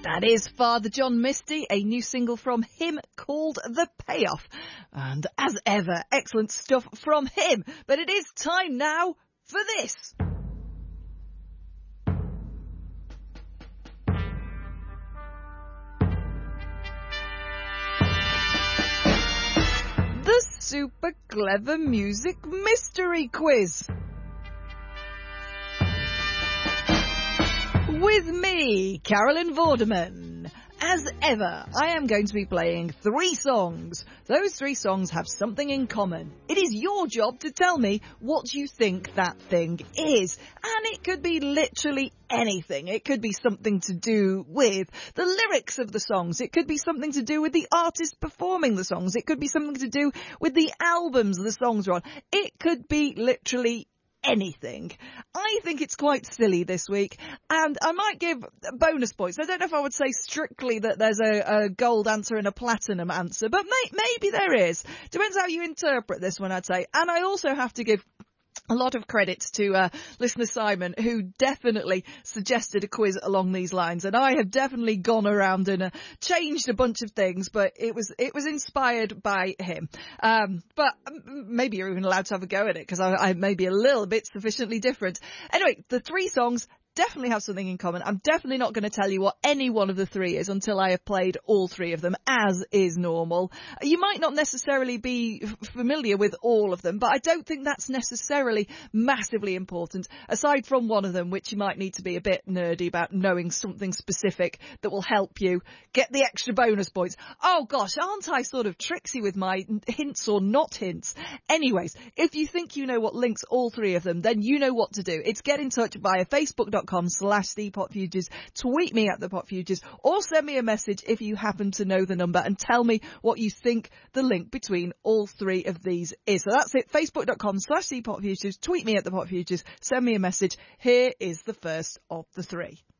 That is Father John Misty, a new single from him called The Payoff. And as ever, excellent stuff from him. But it is time now for this. The Super Clever Music Mystery Quiz. With me, Carolyn Vorderman. As ever, I am going to be playing 3 songs. Those 3 songs have something in common. It is your job to tell me what you think that thing is. And it could be literally anything. It could be something to do with the lyrics of the songs. It could be something to do with the artist performing the songs. It could be something to do with the albums the songs are on. It could be literally anything. I think it's quite silly this week, and I might give bonus points. I don't know if I would say strictly that there's a gold answer and a platinum answer, but maybe there is. Depends how you interpret this one, I'd say. And I also have to give a lot of credits to listener Simon, who definitely suggested a quiz along these lines, and I have definitely gone around and changed a bunch of things, but it was inspired by him. But maybe you're even allowed to have a go at it, because I may be a little bit sufficiently different. Anyway, the 3 songs definitely have something in common. I'm definitely not going to tell you what any one of the 3 is until I have played all 3 of them, as is normal. You might not necessarily be familiar with all of them, but I don't think that's necessarily massively important, aside from one of them, which you might need to be a bit nerdy about, knowing something specific that will help you get the extra bonus points. Oh gosh, aren't I sort of tricksy with my hints or not hints? Anyways, if you think you know what links all 3 of them, then you know what to do. It's get in touch via facebook.com/thepopfutures, tweet me at thepopfutures, or send me a message if you happen to know the number and tell me what you think the link between all 3 of these is. So that's it, facebook.com/thepopfutures, tweet me at thepopfutures, send me a message. Here is the first of the 3.